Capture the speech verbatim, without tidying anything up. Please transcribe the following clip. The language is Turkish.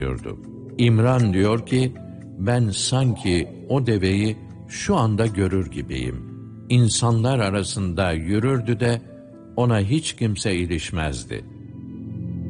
diyordu. İmran diyor ki, ben sanki o deveyi şu anda görür gibiyim. İnsanlar arasında yürürdü de ona hiç kimse ilişmezdi.